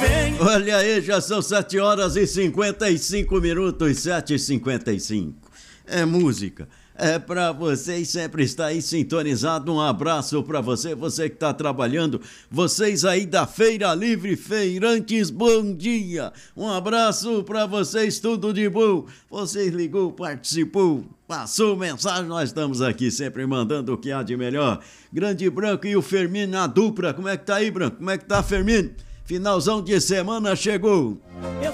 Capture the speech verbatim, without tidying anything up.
Olha aí, já são sete horas e cinquenta e cinco minutos, sete e cinquenta e cinco. É música. É pra você e sempre está aí sintonizado. Um abraço pra você, você que tá trabalhando, vocês aí da Feira Livre Feirantes, bom dia. Um abraço pra vocês, tudo de bom. Vocês ligou, participou, passou mensagem, nós estamos aqui sempre mandando o que há de melhor. Grande Branco e o Firmino na dupla, como é que tá aí, Branco? Como é que tá, Firmino? Finalzão de semana chegou.